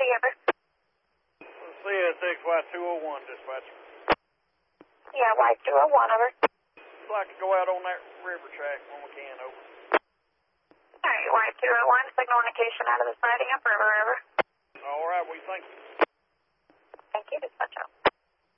over. CSX Y201, dispatcher. Yeah, Y201, over. I'd like to go out on that river track when we can, over. Alright, Y201, signal indication out of the siding upriver, over. All right, we thank you. Thank you, dispatcher.